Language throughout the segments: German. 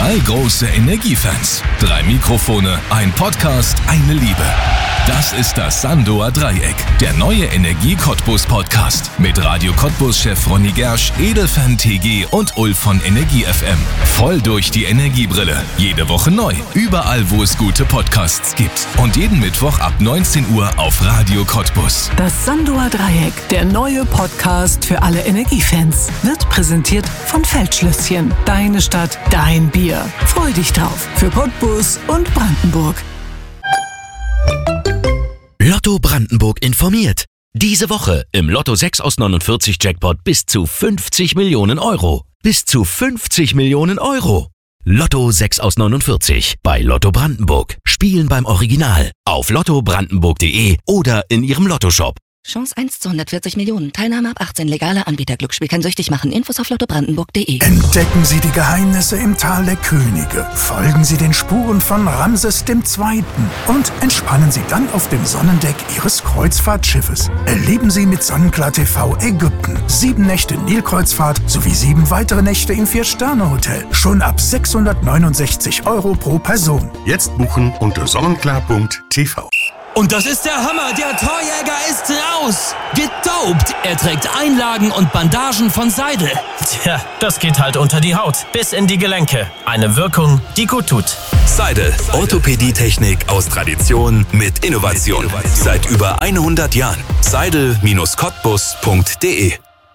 3 große Energiefans, 3 Mikrofone, ein Podcast, eine Liebe. Das ist das Sandoer Dreieck, der neue Energie-Cottbus-Podcast mit Radio Cottbus-Chef Ronny Gersch, Edelfan TG und Ulf von Energie FM. Voll durch die Energiebrille. Jede Woche neu. Überall, wo es gute Podcasts gibt. Und jeden Mittwoch ab 19 Uhr auf Radio Cottbus. Das Sandoer Dreieck, der neue Podcast für alle Energiefans, wird präsentiert von Feldschlösschen. Deine Stadt, dein Bier. Freu dich drauf. Für Cottbus und Brandenburg. Lotto Brandenburg informiert. Diese Woche im Lotto 6 aus 49 Jackpot bis zu 50 Millionen Euro. Bis zu 50 Millionen Euro. Lotto 6 aus 49 bei Lotto Brandenburg. Spielen beim Original. Auf lottobrandenburg.de oder in Ihrem Lottoshop. Chance 1 zu 140 Millionen. Teilnahme ab 18. Legaler Anbieter. Glücksspiel kann süchtig machen. Infos auf lottobrandenburg.de. Entdecken Sie die Geheimnisse im Tal der Könige. Folgen Sie den Spuren von Ramses II. Und entspannen Sie dann auf dem Sonnendeck Ihres Kreuzfahrtschiffes. Erleben Sie mit Sonnenklar TV Ägypten. 7 Nächte Nilkreuzfahrt sowie 7 weitere Nächte im 4-Sterne-Hotel. Schon ab 669 € pro Person. Jetzt buchen unter sonnenklar.tv. Und das ist der Hammer, der Torjäger ist raus! Gedopt! Er trägt Einlagen und Bandagen von Seidel. Tja, das geht halt unter die Haut, bis in die Gelenke. Eine Wirkung, die gut tut. Seidel. Orthopädietechnik aus Tradition mit Innovation. Seit über 100 Jahren. Seidel-cottbus.de.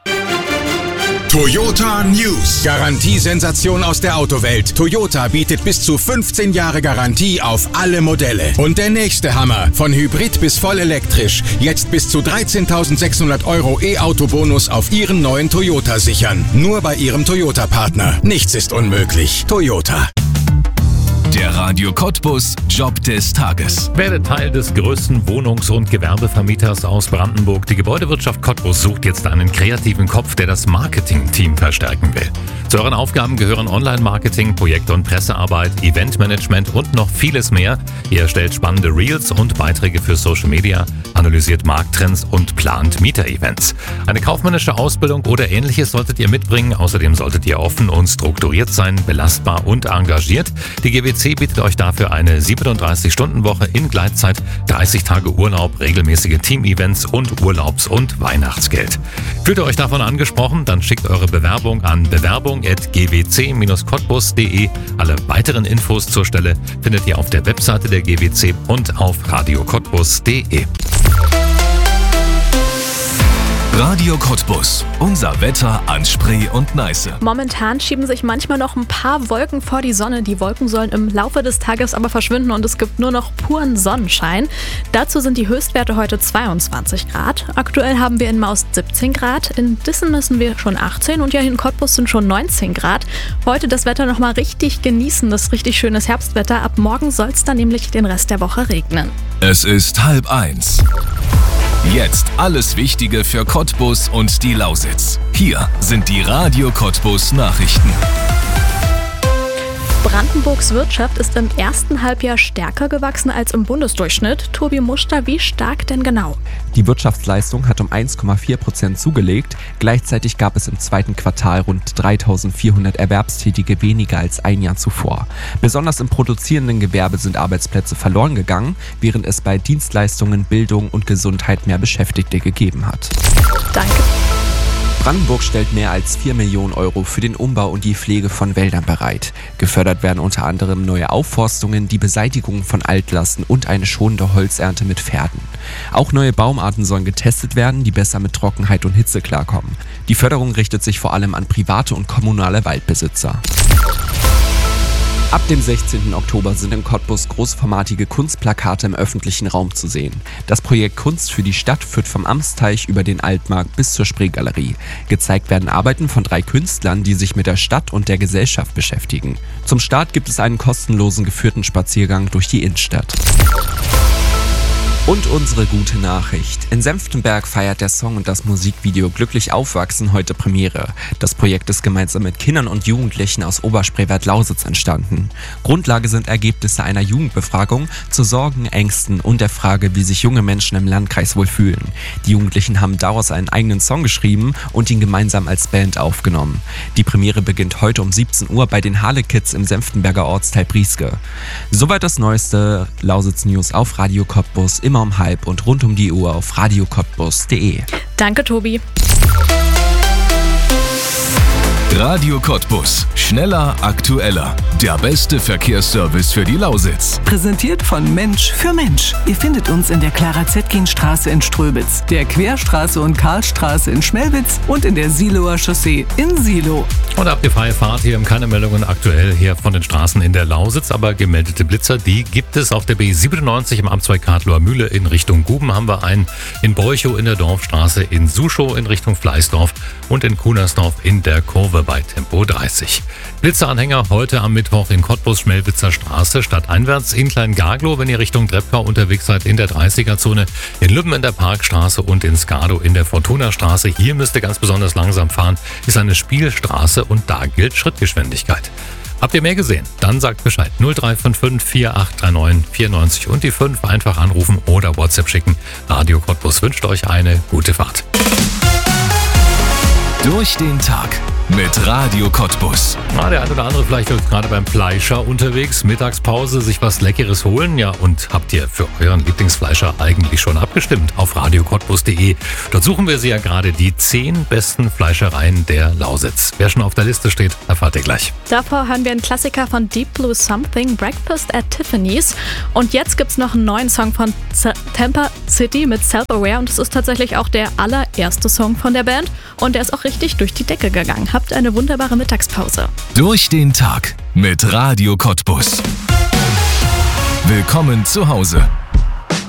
Toyota News. Garantiesensation aus der Autowelt. Toyota bietet bis zu 15 Jahre Garantie auf alle Modelle. Und der nächste Hammer. Von Hybrid bis voll elektrisch. Jetzt bis zu 13.600 € E-Auto-Bonus auf Ihren neuen Toyota sichern. Nur bei Ihrem Toyota-Partner. Nichts ist unmöglich. Toyota. Der Radio Cottbus Job des Tages. Werde Teil des größten Wohnungs- und Gewerbevermieters aus Brandenburg. Die Gebäudewirtschaft Cottbus sucht jetzt einen kreativen Kopf, der das Marketing-Team verstärken will. Zu euren Aufgaben gehören Online-Marketing, Projekt- und Pressearbeit, Eventmanagement und noch vieles mehr. Ihr erstellt spannende Reels und Beiträge für Social Media, analysiert Markttrends und plant Mieter-Events. Eine kaufmännische Ausbildung oder Ähnliches solltet ihr mitbringen. Außerdem solltet ihr offen und strukturiert sein, belastbar und engagiert. Die GWC bietet euch dafür eine 37-Stunden-Woche in Gleitzeit, 30 Tage Urlaub, regelmäßige Team-Events und Urlaubs- und Weihnachtsgeld. Fühlt ihr euch davon angesprochen? Dann schickt eure Bewerbung an bewerbung@gwc-cottbus.de. Alle weiteren Infos zur Stelle findet ihr auf der Webseite der GWC und auf radiocottbus.de. Radio Cottbus. Unser Wetter an Spree und Neiße. Momentan schieben sich manchmal noch ein paar Wolken vor die Sonne. Die Wolken sollen im Laufe des Tages aber verschwinden und es gibt nur noch puren Sonnenschein. Dazu sind die Höchstwerte heute 22 Grad. Aktuell haben wir in Maust 17 Grad. In Dissen müssen wir schon 18 und ja, in Cottbus sind schon 19 Grad. Heute das Wetter nochmal richtig genießen. Das ist richtig schönes Herbstwetter. Ab morgen soll es dann nämlich den Rest der Woche regnen. Es ist 12:30. Jetzt alles Wichtige für Cottbus und die Lausitz. Hier sind die Radio Cottbus Nachrichten. Brandenburgs Wirtschaft ist im ersten Halbjahr stärker gewachsen als im Bundesdurchschnitt. Tobi Muster, wie stark denn genau? Die Wirtschaftsleistung hat um 1,4% zugelegt. Gleichzeitig gab es im zweiten Quartal rund 3.400 Erwerbstätige weniger als ein Jahr zuvor. Besonders im produzierenden Gewerbe sind Arbeitsplätze verloren gegangen, während es bei Dienstleistungen, Bildung und Gesundheit mehr Beschäftigte gegeben hat. Danke. Brandenburg stellt mehr als 4 Millionen € für den Umbau und die Pflege von Wäldern bereit. Gefördert werden unter anderem neue Aufforstungen, die Beseitigung von Altlasten und eine schonende Holzernte mit Pferden. Auch neue Baumarten sollen getestet werden, die besser mit Trockenheit und Hitze klarkommen. Die Förderung richtet sich vor allem an private und kommunale Waldbesitzer. Ab dem 16. Oktober sind in Cottbus großformatige Kunstplakate im öffentlichen Raum zu sehen. Das Projekt Kunst für die Stadt führt vom Amtsteich über den Altmarkt bis zur Spreegalerie. Gezeigt werden Arbeiten von 3 Künstlern, die sich mit der Stadt und der Gesellschaft beschäftigen. Zum Start gibt es einen kostenlosen geführten Spaziergang durch die Innenstadt. Und unsere gute Nachricht. In Senftenberg feiert der Song und das Musikvideo Glücklich Aufwachsen heute Premiere. Das Projekt ist gemeinsam mit Kindern und Jugendlichen aus Oberspreewald-Lausitz entstanden. Grundlage sind Ergebnisse einer Jugendbefragung zu Sorgen, Ängsten und der Frage, wie sich junge Menschen im Landkreis wohl fühlen. Die Jugendlichen haben daraus einen eigenen Song geschrieben und ihn gemeinsam als Band aufgenommen. Die Premiere beginnt heute um 17 Uhr bei den Harle Kids im Senftenberger Ortsteil Brieske. Soweit das neueste Lausitz-News auf Radio Cottbus, immer um halb und rund um die Uhr auf radiocottbus.de. Danke, Tobi. Radio Cottbus. Schneller, aktueller. Der beste Verkehrsservice für die Lausitz. Präsentiert von Mensch für Mensch. Ihr findet uns in der Clara-Zetkin-Straße in Ströbitz, der Querstraße und Karlstraße in Schmelwitz und in der Siloer Chaussee in Silo. Und habt ihr freie Fahrt? Hier keine Meldungen aktuell hier von den Straßen in der Lausitz, aber gemeldete Blitzer, die gibt es auf der B97 im Amtsweg Kadlower Mühle in Richtung Guben haben wir einen, in Borchow in der Dorfstraße, in Suschow in Richtung Fleißdorf und in Kunersdorf in der Kurve bei Tempo 30. Blitzeranhänger heute am Mittwoch in Cottbus Schmelwitzer Straße stadteinwärts, in Klein-Garglow, wenn ihr Richtung Treppkau unterwegs seid, in der 30er-Zone, in Lübben in der Parkstraße und in Skadow in der Fortuna-Straße. Hier müsst ihr ganz besonders langsam fahren, ist eine Spielstraße und da gilt Schrittgeschwindigkeit. Habt ihr mehr gesehen? Dann sagt Bescheid. 0355 4839 94 und die 5 einfach anrufen oder WhatsApp schicken. Radio Cottbus wünscht euch eine gute Fahrt. Durch den Tag mit Radio Cottbus. Der eine oder andere vielleicht ist gerade beim Fleischer unterwegs, Mittagspause, sich was Leckeres holen. Ja, und habt ihr für euren Lieblingsfleischer eigentlich schon abgestimmt auf radiocottbus.de? Dort suchen wir sie ja gerade die 10 besten Fleischereien der Lausitz. Wer schon auf der Liste steht, erfahrt ihr gleich. Davor hören wir einen Klassiker von Deep Blue Something, Breakfast at Tiffany's. Und jetzt gibt's noch einen neuen Song von Tampa City mit Self-Aware. Und es ist tatsächlich auch der allererste Song von der Band. Und der ist auch richtig durch die Decke gegangen. Habt eine wunderbare Mittagspause. Durch den Tag mit Radio Cottbus. Willkommen zu Hause.